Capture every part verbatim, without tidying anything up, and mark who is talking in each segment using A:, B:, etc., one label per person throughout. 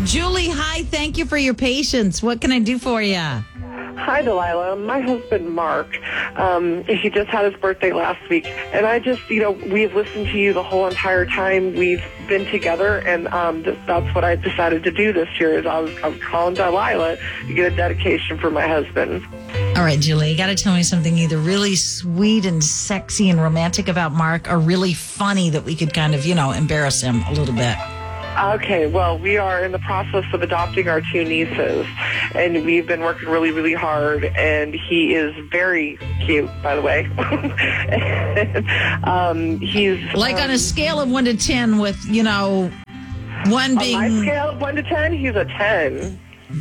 A: Julie, hi. Thank you for your patience. What can I do for you?
B: Hi, Delilah. My husband, Mark, um, he just had his birthday last week. And I just, you know, we've listened to you the whole entire time we've been together. And um, th- that's what I decided to do this year is I was, I was calling Delilah to get a dedication for my husband.
A: All right, Julie, you got to tell me something either really sweet and sexy and romantic about Mark or really funny that we could kind of, you know, embarrass him a little bit.
B: Okay, well, we are in the process of adopting our two nieces, and we've been working really, really hard, and he is very cute, by the way. um, he's
A: Like
B: um,
A: on a scale of one to ten with, you know, one being...
B: On my scale of one to ten, he's a ten.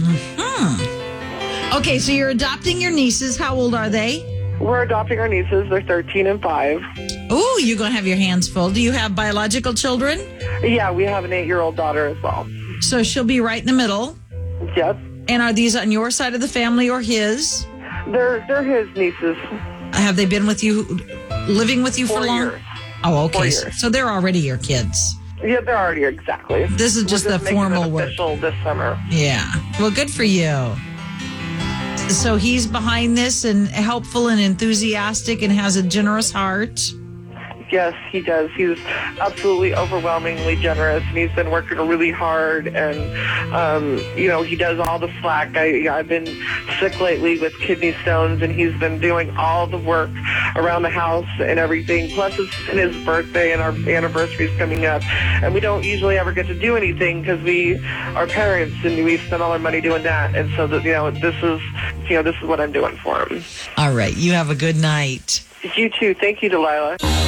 A: Hmm. Okay, so you're adopting your nieces. How old are they?
B: We're adopting our nieces. They're thirteen and five.
A: Ooh, you're going to have your hands full. Do you have biological children?
B: Yeah, we have an eight-year-old daughter as well.
A: So she'll be right in the middle.
B: Yes.
A: And are these on your side of the family or his?
B: They're they're his nieces.
A: Have they been with you, living with you
B: Four
A: for long?
B: years.
A: Oh, okay.
B: Four
A: So,
B: years.
A: so they're already your kids.
B: Yeah, they're already exactly.
A: This is just
B: We're
A: the
B: just making
A: formal
B: it
A: work.
B: official this summer.
A: Yeah. Well, good for you. So he's behind this and helpful and enthusiastic and has a generous heart.
B: Yes, he does. He's absolutely overwhelmingly generous, and he's been working really hard. And um, you know, he does all the slack. I, I've been sick lately with kidney stones, and he's been doing all the work around the house and everything. Plus, it's his birthday, and our anniversary's coming up, and we don't usually ever get to do anything because we are parents, and we spend all our money doing that. And so, that you know, this is you know, this is what I'm doing for him.
A: All right. You have a good night.
B: You too. Thank you, Delilah.